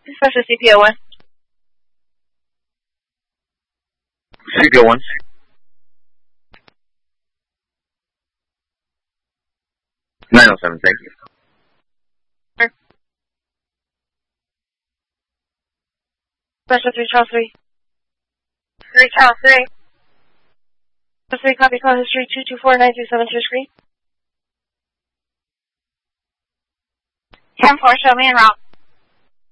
Special CPO1. CPO1. (907), thank you. Sure. Special 3 Charles 3. 3 Charles 3. Special 3, copy call history 224-937 to your screen. 10-4, show me en route.